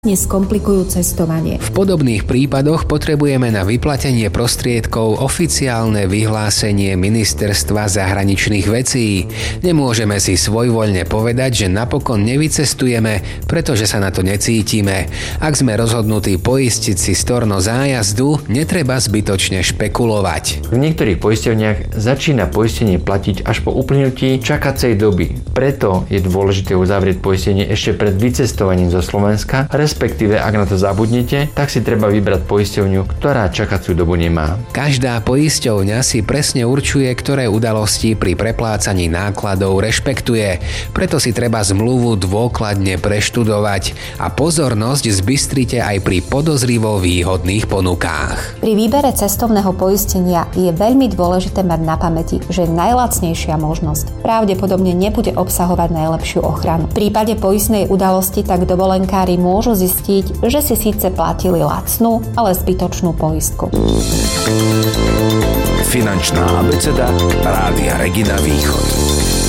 neskomplikujú cestovanie. V podobných prípadoch potrebujeme na vyplatenie prostriedkov oficiálne vyhlásenie Ministerstva zahraničných vecí. Nemôžeme si svojvoľne povedať, že napokon nevycestujeme, pretože sa na to necítime. Ak sme rozhodnutí poistiť si storno zájazdu, netreba zbytočne špekulovať. V niektorých poisťovniach začína poistenie platiť až po uplynutí čakacej doby. Preto je dôležité uzavrieť poistenie ešte pred vycestovaním zo Slovenska, respektíve ak na to zabudnete, tak si treba vybrať poisťovňu, ktorá čakaciu dobu nemá. Každá poisťovňa si presne určuje, ktoré udalosti pri preplácaní nákladov rešpektuje. Preto si treba zmluvu dôkladne preštudovať a pozornosť zbystrite aj pri podozrivo výhodných ponukách. Pri výbere cestovného poistenia je veľmi dôležité mať na pamäti, že najlacnejšia možnosť pravdepodobne nebude obsahovať najlepšiu ochranu. V prípade poistnej udalosti tak dovolenkári môžu zistiť, že si síce platili lacnú, ale zbytočnú poistku. Finančná abeceda Rádia Regina Východ.